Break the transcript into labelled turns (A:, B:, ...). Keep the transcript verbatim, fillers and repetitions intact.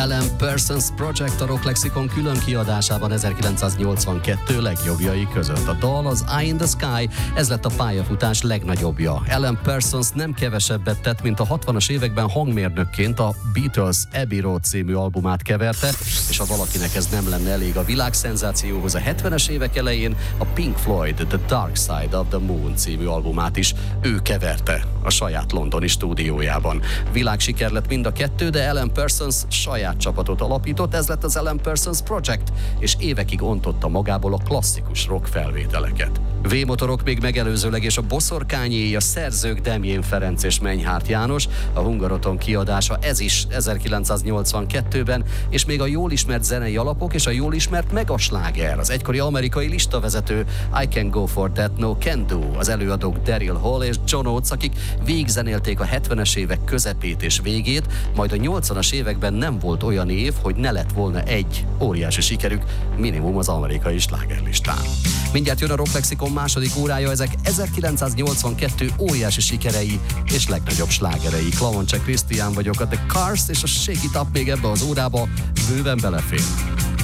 A: Alan Parsons Project a Rock Lexicon külön kiadásában ezerkilencszáznyolcvankettő legjobbjai között. A dal az Eye in the Sky, ez lett a pályafutás legnagyobbja. Alan Parsons nem kevesebbet tett, mint a hatvanas években hangmérnökként a Beatles Abbey Road című albumát keverte, és ha valakinek ez nem lenne elég a világszenzációhoz, a hetvenes évek elején a Pink Floyd The Dark Side of the Moon című albumát is ő keverte a saját londoni stúdiójában. Világsiker lett mind a kettő, de Alan Parsons saját csapatot alapított, ez lett az Alan Parsons Project, és évekig ontotta magából a klasszikus rock felvételeket. V-motorok még megelőzőleg, és a boszorkányé, a szerzők Demjén Ferenc és Menyhárt János, a Hungaroton kiadása ez is ezerkilencszáznyolcvankettőben, és még a jól ismert zenei alapok és a jól ismert megasláger, az egykori amerikai listavezető I Can Go For That No Can Do, az előadók Daryl Hall és John Oates, akik végigzenélték a hetvenes évek közepét és végét, majd a nyolcvanas években nem volt olyan év, hogy ne lett volna egy óriási sikerük, minimum az amerikai slágerlistán. Mindjárt jön a Rock Lexicon második órája, ezek ezerkilencszáznyolcvankettő óriási sikerei és legnagyobb slágerei. Klavoncsek Krisztián vagyok, a The Cars és a Shake It Up még ebbe az órába bőven belefér.